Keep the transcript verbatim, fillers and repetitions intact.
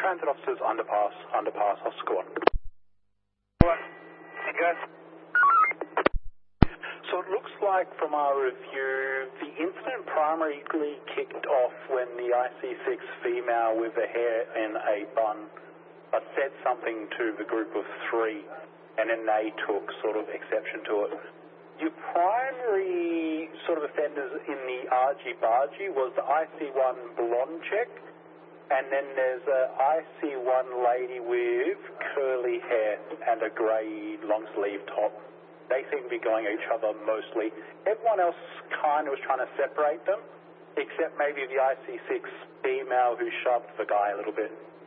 transit officers, underpass, underpass, officer go on. What? Okay. So it looks like from our review, the incident primarily kicked off when the I C six female with the hair in a bun uh, said something to the group of three, and then they took sort of exception to it. Your primary sort of offenders in the argy-bargy was the I C one blonde chick, and then there's a I C one lady with curly hair and a grey long-sleeve top. They seem to be going at each other mostly. Everyone else kind of was trying to separate them, except maybe the I C six female who shoved the guy a little bit.